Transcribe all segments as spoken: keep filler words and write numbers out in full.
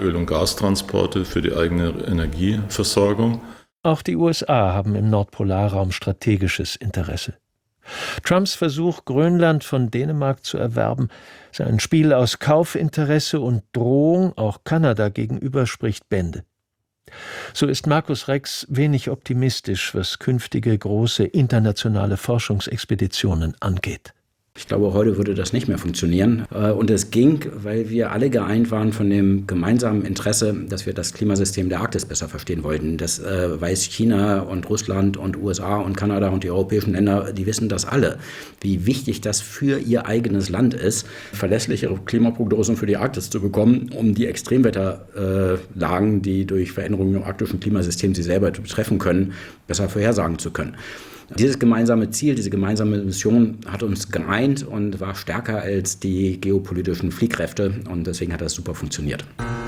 Öl- und Gastransporte für die eigene Energieversorgung. Auch die U S A haben im Nordpolarraum strategisches Interesse. Trumps Versuch, Grönland von Dänemark zu erwerben, sei ein Spiel aus Kaufinteresse und Drohung auch Kanada gegenüber, spricht Bände. So ist Markus Rex wenig optimistisch, was künftige große internationale Forschungsexpeditionen angeht. Ich glaube, heute würde das nicht mehr funktionieren. Und es ging, weil wir alle geeint waren von dem gemeinsamen Interesse, dass wir das Klimasystem der Arktis besser verstehen wollten. Das äh, weiß China und Russland und U S A und Kanada und die europäischen Länder, die wissen das alle, wie wichtig das für ihr eigenes Land ist, verlässlichere Klimaprognosen für die Arktis zu bekommen, um die Extremwetterlagen, äh, die durch Veränderungen im arktischen Klimasystem sie selber betreffen können, besser vorhersagen zu können. Dieses gemeinsame Ziel, diese gemeinsame Mission hat uns geeint und war stärker als die geopolitischen Fliehkräfte. Und deswegen hat das super funktioniert.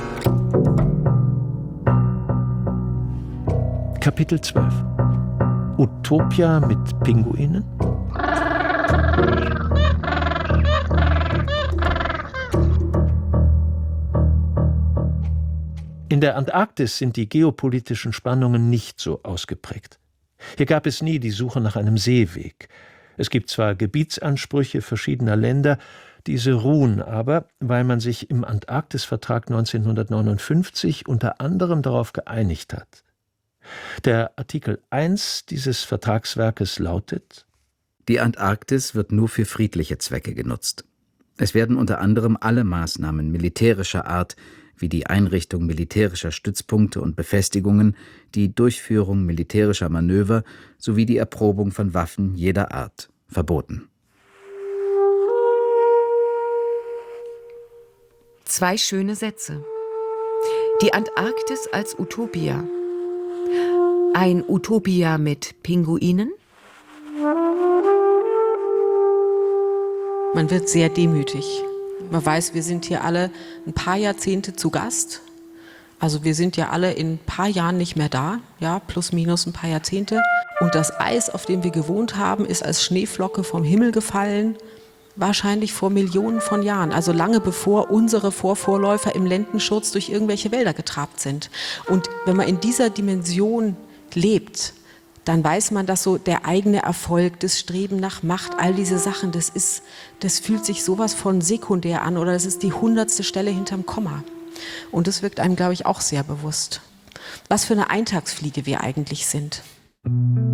Kapitel zwölf. Utopia mit Pinguinen? In der Antarktis sind die geopolitischen Spannungen nicht so ausgeprägt. Hier gab es nie die Suche nach einem Seeweg. Es gibt zwar Gebietsansprüche verschiedener Länder, diese ruhen aber, weil man sich im Antarktisvertrag neunzehnhundertneunundfünfzig unter anderem darauf geeinigt hat. Der Artikel eins dieses Vertragswerkes lautet: Die Antarktis wird nur für friedliche Zwecke genutzt. Es werden unter anderem alle Maßnahmen militärischer Art wie die Einrichtung militärischer Stützpunkte und Befestigungen, die Durchführung militärischer Manöver sowie die Erprobung von Waffen jeder Art verboten. Zwei schöne Sätze. Die Antarktis als Utopia. Ein Utopia mit Pinguinen? Man wird sehr demütig. Man weiß, wir sind hier alle ein paar Jahrzehnte zu Gast. Also wir sind ja alle in ein paar Jahren nicht mehr da, ja, plus minus ein paar Jahrzehnte. Und das Eis, auf dem wir gewohnt haben, ist als Schneeflocke vom Himmel gefallen, wahrscheinlich vor Millionen von Jahren. Also lange bevor unsere Vorvorläufer im Lendenschurz durch irgendwelche Wälder getrabt sind. Und wenn man in dieser Dimension lebt, dann weiß man, dass so der eigene Erfolg, das Streben nach Macht, all diese Sachen, das ist, das fühlt sich sowas von sekundär an oder das ist die hundertste Stelle hinterm Komma. Und das wirkt einem, glaube ich, auch sehr bewusst, was für eine Eintagsfliege wir eigentlich sind.